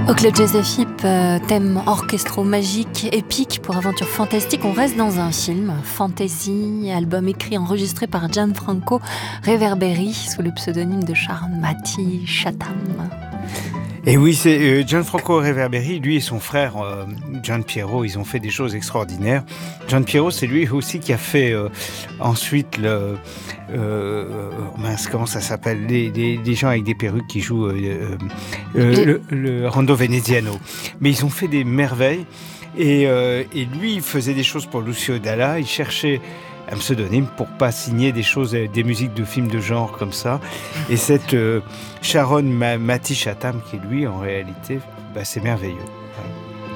Au Club Jazz FIP, thème orchestro-magique, épique pour aventure fantastique. On reste dans un film, Fantasy, album écrit, enregistré par Gianfranco Reverberi sous le pseudonyme de Sharon Mati Chatham. Et oui, c'est Gianfranco Reverberi, lui et son frère Gian Piero, ils ont fait des choses extraordinaires. Gian Piero, c'est lui aussi qui a fait ensuite comment ça s'appelle, les gens avec des perruques qui jouent le Rondo Veneziano. Mais ils ont fait des merveilles. Et lui, il faisait des choses pour Lucio Dalla. Il cherchait un pseudonyme pour pas signer des choses, des musiques de films de genre comme ça. Et cette Sharon Mati Chatham, qui lui, en réalité, c'est merveilleux. Voilà.